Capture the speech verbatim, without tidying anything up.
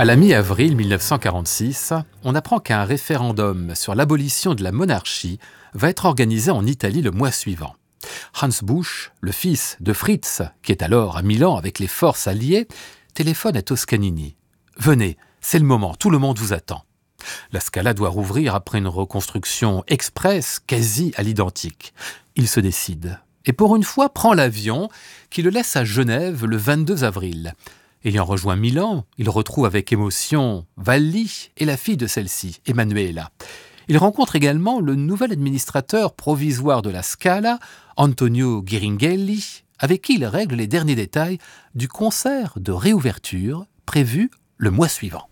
À la mi-avril mille neuf cent quarante-six, on apprend qu'un référendum sur l'abolition de la monarchie va être organisé en Italie le mois suivant. Hans Busch, le fils de Fritz, qui est alors à Milan avec les forces alliées, téléphone à Toscanini. « Venez, c'est le moment, tout le monde vous attend ». La Scala doit rouvrir après une reconstruction express quasi à l'identique. Il se décide et pour une fois prend l'avion qui le laisse à Genève le vingt-deux avril. Ayant rejoint Milan, il retrouve avec émotion Valli et la fille de celle-ci, Emanuela. Il rencontre également le nouvel administrateur provisoire de la Scala, Antonio Ghiringhelli, avec qui il règle les derniers détails du concert de réouverture prévu le mois suivant.